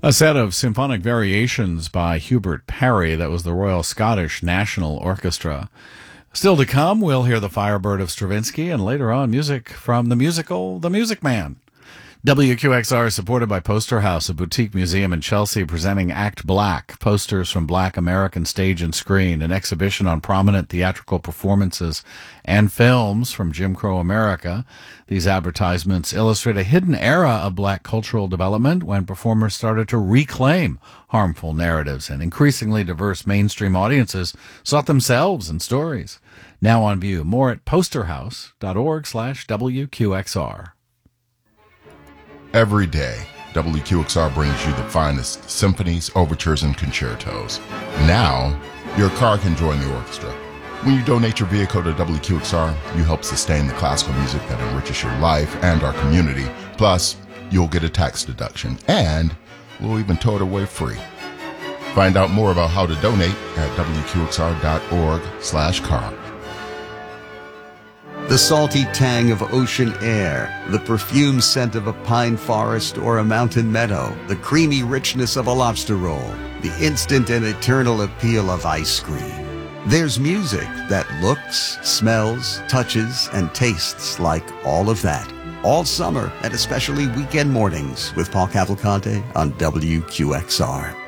A set of symphonic variations by Hubert Parry, that was the Royal Scottish National Orchestra. Still to come, we'll hear The Firebird of Stravinsky, and later on, music from the musical The Music Man. WQXR is supported by Poster House, a boutique museum in Chelsea presenting Act Black, posters from Black American stage and screen, an exhibition on prominent theatrical performances and films from Jim Crow America. These advertisements illustrate a hidden era of Black cultural development when performers started to reclaim harmful narratives and increasingly diverse mainstream audiences sought themselves in stories. Now on view. More at posterhouse.org/WQXR. Every day, WQXR brings you the finest symphonies, overtures, and concertos. Now, your car can join the orchestra. When you donate your vehicle to WQXR, you help sustain the classical music that enriches your life and our community. Plus, you'll get a tax deduction, and we'll even tow it away free. Find out more about how to donate at WQXR.org/car. The salty tang of ocean air, the perfume scent of a pine forest or a mountain meadow, the creamy richness of a lobster roll, the instant and eternal appeal of ice cream. There's music that looks, smells, touches, and tastes like all of that. All summer and especially weekend mornings with Paul Cavalcante on WQXR.